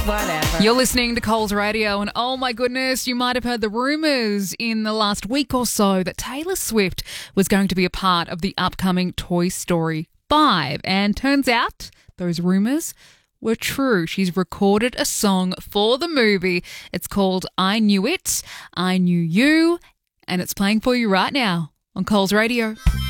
Whatever. You're listening to Coles Radio, and oh my goodness, you might have heard the rumours in the last week or so that Taylor Swift was going to be a part of the upcoming Toy Story 5. And turns out those rumours were true. She's recorded a song for the movie. It's called I Knew It, I Knew You, and it's playing for you right now on Coles Radio.